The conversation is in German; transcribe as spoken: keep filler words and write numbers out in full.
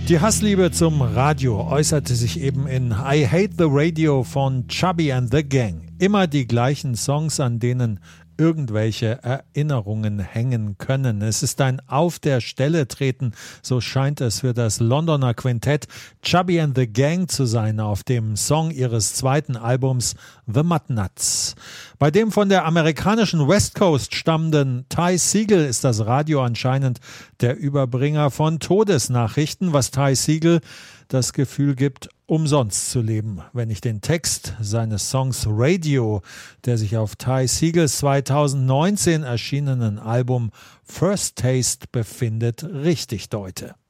Die Hassliebe zum Radio äußerte sich eben in I Hate the Radio von Chubby and the Gang. Immer die gleichen Songs, an denen irgendwelche Erinnerungen hängen können. Es ist ein Auf der Stelle treten, so scheint es für das Londoner Quintett Chubby and the Gang zu sein, auf dem Song ihres zweiten Albums The Mudnuts. Bei dem von der amerikanischen West Coast stammenden Ty Segall ist das Radio anscheinend der Überbringer von Todesnachrichten, was Ty Segall das Gefühl gibt, umsonst zu leben. Wenn ich den Text seines Songs Radio, der sich auf Ty Segalls zweitausendneunzehn erschienenen Album First Taste befindet, richtig deute.